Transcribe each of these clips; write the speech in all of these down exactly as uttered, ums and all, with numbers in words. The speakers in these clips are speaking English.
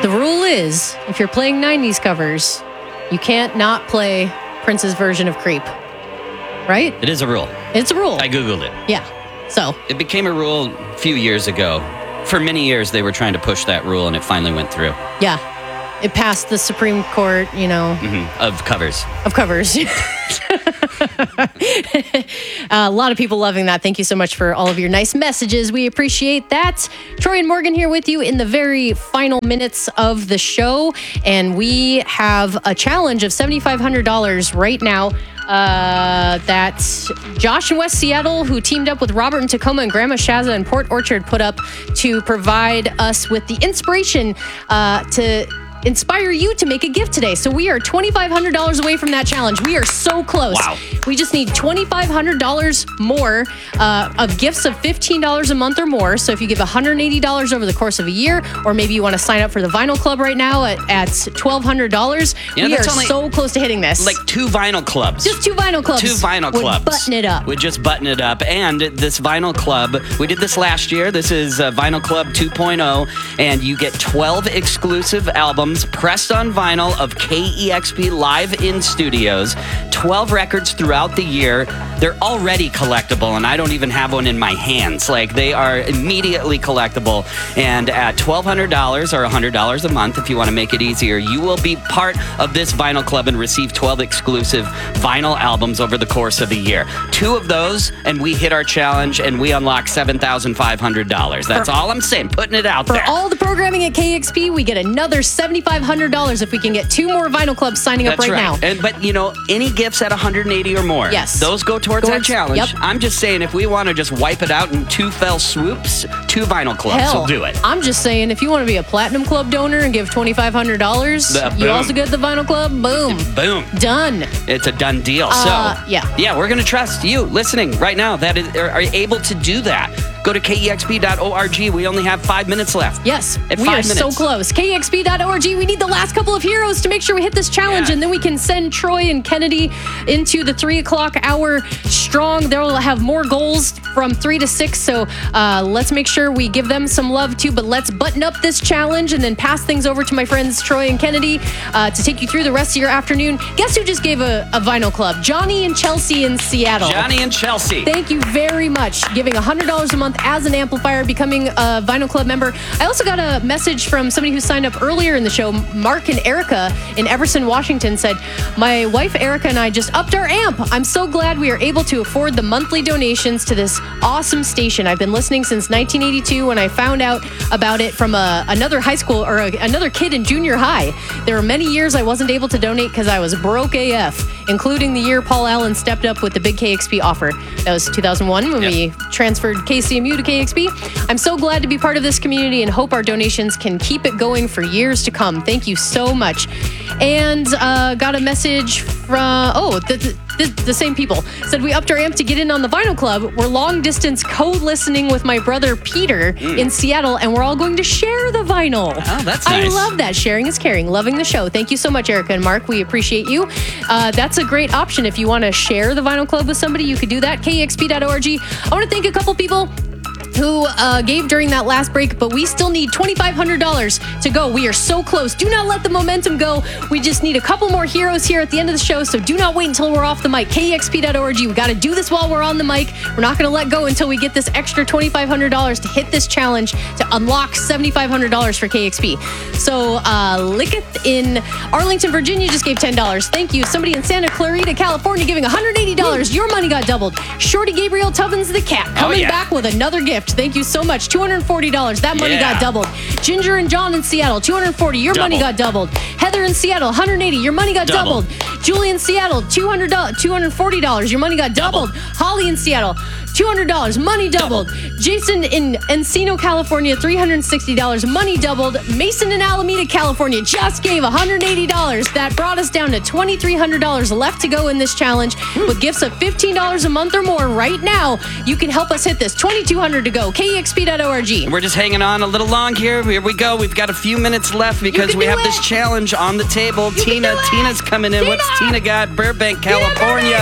The rule is, if you're playing nineties covers, you can't not play Prince's version of Creep. Right? It is a rule. It's a rule. I Googled it. Yeah. So. It became a rule a few years ago. For many years, they were trying to push that rule, and it finally went through. Yeah. It passed the Supreme Court, you know. Mm-hmm. Of covers. Of covers. uh, a lot of people loving that. Thank you so much for all of your nice messages. We appreciate that. Troy and Morgan here with you in the very final minutes of the show. And we have a challenge of seven thousand five hundred dollars right now. Uh, that's Josh in West Seattle, who teamed up with Robert in Tacoma and Grandma Shaza in Port Orchard, put up to provide us with the inspiration uh, to inspire you to make a gift today. So we are two thousand five hundred dollars away from that challenge. We are so close. Wow. We just need two thousand five hundred dollars more uh, of gifts of fifteen dollars a month or more. So if you give one hundred eighty dollars over the course of a year, or maybe you want to sign up for the Vinyl Club right now at, at twelve hundred dollars, you know, we are only so close to hitting this. Like two vinyl clubs. Just two vinyl clubs. Two vinyl would clubs. button it up. Would just button it up. And this vinyl club, we did this last year. This is uh, Vinyl Club two point oh. And you get twelve exclusive albums pressed on vinyl of K E X P live in studios. twelve records throughout the year. They're already collectible, and I don't even have one in my hands. Like, they are immediately collectible. And at twelve hundred dollars or one hundred dollars a month, if you want to make it easier, you will be part of this vinyl club and receive twelve exclusive vinyl albums over the course of the year. Two of those, and we hit our challenge, and we unlock seven thousand five hundred dollars. That's For- all I'm saying, putting it out For there. all the programming at K E X P, we get another seven thousand five hundred dollars if we can get two more vinyl clubs signing up That's right, right. now. And, but, you know, any gifts at one hundred eighty or more, Yes. those go towards Towards- that challenge. yep. I'm just saying, if we want to just wipe it out in two fell swoops, two vinyl clubs Hell, will do it. I'm just saying, if you want to be a Platinum Club donor and give two thousand five hundred dollars, The- you boom. also get the Vinyl Club. Boom. Boom. Done. It's a done deal. Uh, so, yeah. yeah, we're going to trust you listening right now that is, are, are able to do that. Go to K E X P dot org. We only have five minutes left. Yes, At we five are so minutes. close. K E X P dot org. We need the last couple of heroes to make sure we hit this challenge, Yeah. and then we can send Troy and Kennedy into the three o'clock hour strong. They'll have more goals from three to six, so uh, let's make sure we give them some love too. But let's button up this challenge and then pass things over to my friends Troy and Kennedy uh, to take you through the rest of your afternoon. Guess who just gave a, a vinyl club? Johnny and Chelsea in Seattle. Johnny and Chelsea. Thank you very much. Giving one hundred dollars a month as an amplifier, becoming a Vinyl Club member. I also got a message from somebody who signed up earlier in the show. Mark and Erica in Everson, Washington said, my wife Erica and I just upped our amp. I'm so glad we are able to afford the monthly donations to this awesome station. I've been listening since nineteen eighty-two when I found out about it from a, another high school or a, another kid in junior high. There were many years I wasn't able to donate because I was broke A F, including the year Paul Allen stepped up with the big K X P offer. That was two thousand one when Yep. we transferred K C M U to K X P. I'm so glad to be part of this community and hope our donations can keep it going for years to come. Thank you so much. And uh, got a message from, oh, the, the, the same people. Said we upped our amp to get in on the Vinyl Club. We're long distance co-listening with my brother Peter Mm. in Seattle, and we're all going to share the vinyl. Oh, that's I nice. love that. Sharing is caring. Loving the show. Thank you so much, Erica and Mark. We appreciate you. Uh, that's a great option. If you want to share the Vinyl Club with somebody, you could do that. K E X P dot org. I want to thank a couple people who uh, gave during that last break, but we still need two thousand five hundred dollars to go. We are so close. Do not let the momentum go. We just need a couple more heroes here at the end of the show, so do not wait until we're off the mic. K E X P dot org. We got to do this while we're on the mic. We're not going to let go until we get this extra two thousand five hundred dollars to hit this challenge to unlock seven thousand five hundred dollars for K X P. So, uh, Licketh in Arlington, Virginia just gave ten dollars. Thank you. Somebody in Santa Clarita, California giving one hundred eighty dollars. Your money got doubled. Shorty Gabriel Tubbins the cat coming Oh, yeah. back with another gift. Thank you so much. two hundred forty dollars. That money Yeah. got doubled. Ginger and John in Seattle, two hundred forty dollars. Your money Double. got doubled. Heather in Seattle, one hundred eighty dollars. Your money got Double. doubled. Julie in Seattle, two hundred dollars, two hundred forty dollars. Your money got doubled. Doubled. Holly in Seattle, two hundred dollars. Money doubled. Jason in Encino, California, three hundred sixty dollars. Money doubled. Mason in Alameda, California just gave one hundred eighty dollars. That brought us down to two thousand three hundred dollars left to go in this challenge. With gifts of fifteen dollars a month or more right now, you can help us hit this. two thousand two hundred dollars to go. K E X P dot org. We're just hanging on a little long here. Here we go. We've got a few minutes left because can we do have it. this challenge on the table. You can Tina, do it. Tina's coming in. Tina. What's Tina got? Burbank, Tina, California. Burbank. one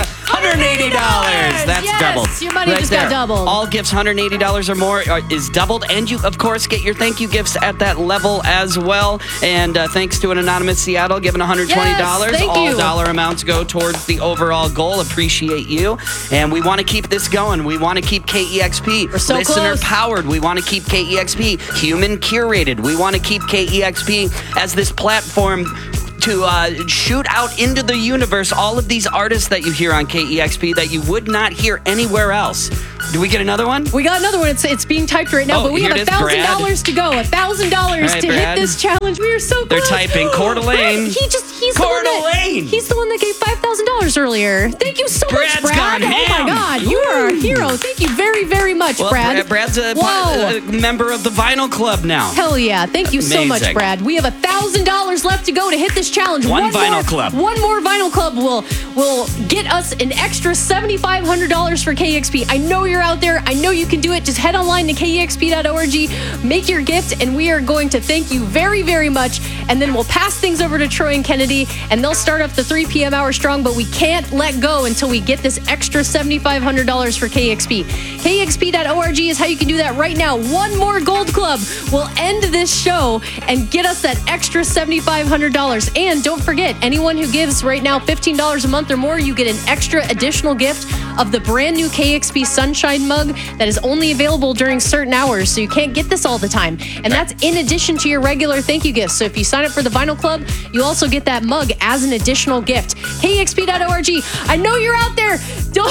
hundred eighty dollars. That's yes, doubled. Your money right just there. got doubled. All gifts one hundred eighty dollars or more are, is doubled. And you, of course, get your thank you gifts at that level as well. And uh, thanks to an anonymous Seattle giving one hundred twenty dollars. Yes, thank All you. dollar amounts go towards the overall goal. Appreciate you. And we want to keep this going. We want to keep K E X P We're so listener close. powered. We want to keep K E X P human curated. We want to keep K E X P as this platform to uh, shoot out into the universe all of these artists that you hear on K E X P that you would not hear anywhere else. Do we get another one? We got another one. It's it's being typed right now, Oh, but we here have it a is, thousand Brad. dollars to go. A thousand dollars All right, to Brad. hit this challenge. We are so They're close. typing Coeur d'Alene. Brad, he just he's Coeur the one that, d'Alene. he's the one that gave five thousand dollars earlier. Thank you so Brad's much, Brad. gone Oh ham. my God, you are a hero. Thank you very very much, Well, Brad. Brad- Brad's a, Whoa. a member of the Vinyl Club now. Hell yeah. Thank you so much, Amazing. Brad. We have a thousand dollars left to go to hit this challenge. One Vinyl more, Club. One more Vinyl Club will will get us an extra seventy-five hundred dollars for K E X P. I know you're out there. I know you can do it. Just head online to K E X P dot org, make your gift, and we are going to thank you very, very much. And then we'll pass things over to Troy and Kennedy, and they'll start up the three p.m. hour strong, but we can't let go until we get this extra seventy-five hundred dollars for K E X P. K E X P dot org is how you can do that right now. One more Gold Club will end this show and get us that extra seventy-five hundred dollars. And don't forget, anyone who gives right now fifteen dollars a month or more, you get an extra additional gift of the brand new K E X P Sunshine mug that is only available during certain hours, so you can't get this all the time. And that's in addition to your regular thank you gifts. So if you sign up for the Vinyl Club, you also get that mug as an additional gift. K E X P dot org. I know you're out there. Don't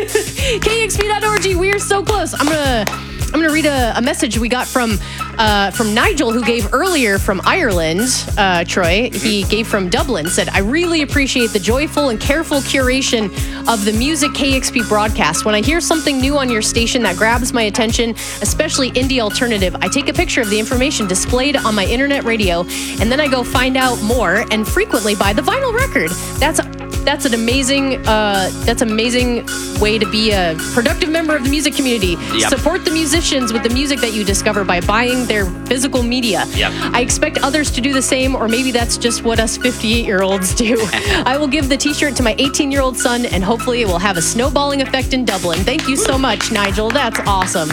K E X P dot org. We are so close. I'm gonna I'm gonna read a, a message we got from uh, from Nigel, who gave earlier from Ireland. Uh, Troy, he gave from Dublin. Said, "I really appreciate the joyful and careful curation of the music K E X P broadcast. When I hear something new on your station that grabs my attention, especially indie alternative, I take a picture of the information displayed on my internet radio, and then I go find out more and frequently buy the vinyl record." That's that's an amazing uh, that's amazing way to be a productive member of the music community. Yep. Support the musicians with the music that you discover by buying their physical media. Yep. I expect others to do the same, or maybe that's just what us fifty-eight-year-olds do. I will give the t-shirt to my eighteen-year-old son, and hopefully it will have a snowballing effect in Dublin. Thank you so much, Nigel. That's awesome.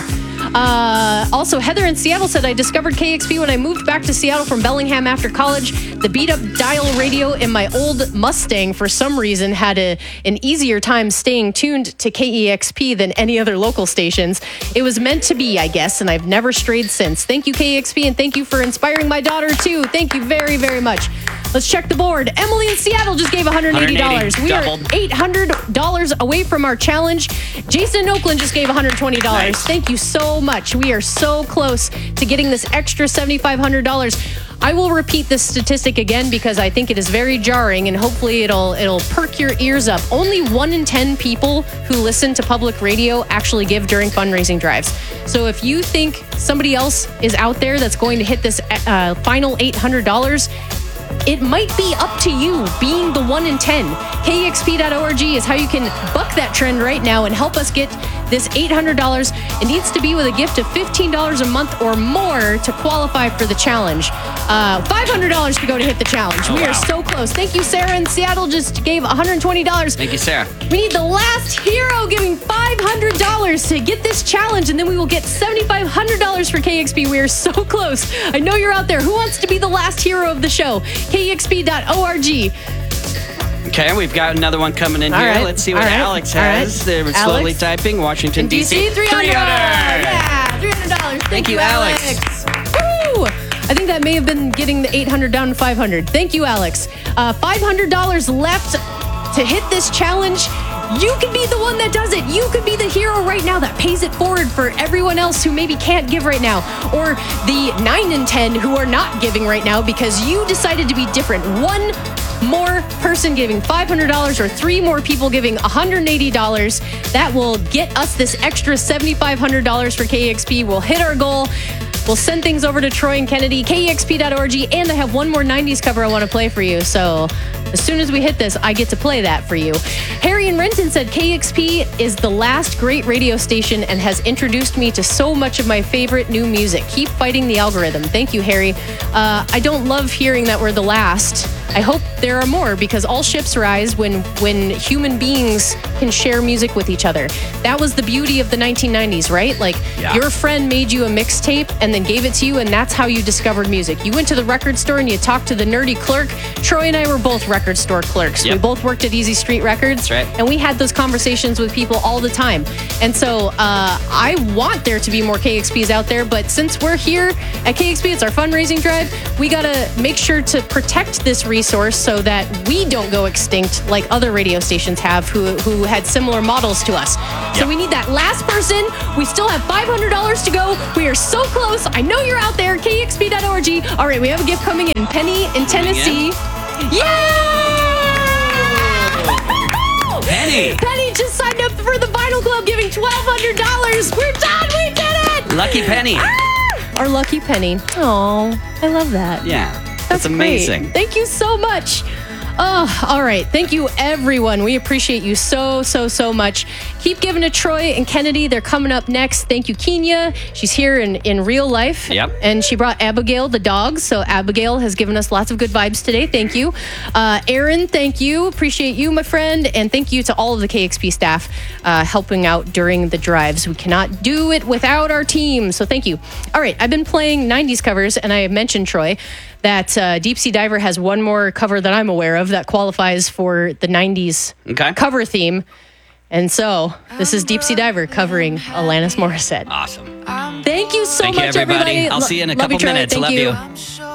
Uh, also, Heather in Seattle said, "I discovered K E X P when I moved back to Seattle from Bellingham after college. The beat-up dial radio in my old Mustang, for some reason, had a, an easier time staying tuned to K E X P than any other local stations. It was meant to be, I guess, and I've never strayed since. Thank you, K E X P, and thank you for inspiring my daughter, too. Thank you very, very much." Let's check the board. Emily in Seattle just gave one hundred eighty dollars. one hundred eighty, We doubled. are eight hundred dollars away from our challenge. Jason in Oakland just gave one hundred twenty dollars. Nice. Thank you so much. We are so close to getting this extra seventy-five hundred dollars. I will repeat this statistic again because I think it is very jarring, and hopefully it'll it'll perk your ears up. Only one in ten people who listen to public radio actually give during fundraising drives. So if you think somebody else is out there that's going to hit this uh, final eight hundred dollars, it might be up to you being the one in ten. K E X P dot org is how you can buck that trend right now and help us get this eight hundred dollars. It needs to be with a gift of fifteen dollars a month or more to qualify for the challenge. Uh, five hundred dollars to go to hit the challenge. Oh, we wow. are so close. Thank you, Sarah in Seattle just gave one hundred twenty dollars. Thank you, Sarah. We need the last hero giving five hundred dollars to get this challenge, and then we will get seventy-five hundred dollars for K E X P. We are so close. I know you're out there. Who wants to be the last hero of the show? K E X P dot org. Okay, we've got another one coming in All here. right, Let's see what all right, Alex all right. has. They're slowly Alex? typing. Washington, In D C, D C. three hundred. three hundred. Yeah, three hundred dollars. Thank, Thank you, you, Alex. Alex. Woo! I think that may have been getting the eight hundred down to five hundred. Thank you, Alex. Uh, five hundred dollars left to hit this challenge. You could be the one that does it. You could be the hero right now that pays it forward for everyone else who maybe can't give right now, or the nine in ten who are not giving right now because you decided to be different. One more person giving five hundred dollars or three more people giving one hundred eighty dollars. That will get us this extra seventy-five hundred dollars for K E X P. We'll hit our goal. We'll send things over to Troy and Kennedy, K E X P dot org, and I have one more nineties cover I want to play for you. So as soon as we hit this, I get to play that for you. Harry in Renton said, K E X P is the last great radio station and has introduced me to so much of my favorite new music. Keep fighting the algorithm. Thank you, Harry. Uh, I don't love hearing that we're the last. I hope there are more, because all ships rise when when human beings can share music with each other. That was the beauty of the nineteen nineties, right? Like, Yeah. your friend made you a mixtape and then gave it to you, and that's how you discovered music. You went to the record store and you talked to the nerdy clerk. Troy and I were both record store clerks. Yep. We both worked at Easy Street Records. That's right. And we had those conversations with people all the time. And so uh, I want there to be more K X Ps out there, but since we're here at K X P, it's our fundraising drive, we got to make sure to protect this resource so that we don't go extinct like other radio stations have who, who had similar models to us. So Yep. we need that last person. We still have five hundred dollars to go. We are so close. I know you're out there, K X P dot org. All right, we have a gift coming in. Penny in Tennessee. Yeah! Penny. Penny just signed up for the Vinyl Club, giving twelve hundred dollars. We're done. We did it. Lucky Penny. Ah! Our lucky Penny. Oh, I love that. Yeah. That's That's amazing. great. Thank you so much. Oh, all right. Thank you, everyone. We appreciate you so, so, so much. Keep giving to Troy and Kennedy. They're coming up next. Thank you, Kenya. She's here in, in real life. Yep. And she brought Abigail, the dog. So Abigail has given us lots of good vibes today. Thank you. Uh, Aaron, thank you. Appreciate you, my friend. And thank you to all of the K X P staff uh, helping out during the drives. We cannot do it without our team. So thank you. All right. I've been playing nineties covers, and I mentioned, Troy, that uh, Deep Sea Diver has one more cover that I'm aware of that qualifies for the nineties Okay. cover theme. And so this is Deep Sea Diver covering Alanis Morissette. Awesome. Thank you so Thank you, much, everybody. everybody. I'll see you in a Love couple you, Troy. minutes. Thank Love you. you.